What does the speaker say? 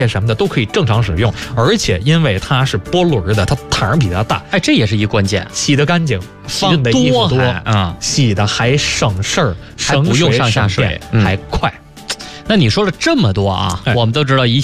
什么的都可以正常使用，而且因为它是波轮的，它膛比较大， 哎，这也是一关键， 洗得干净，放的衣服多啊， 洗的还省事儿， 还不用上下水， 还快。 那你说了这么多啊，我们都知道一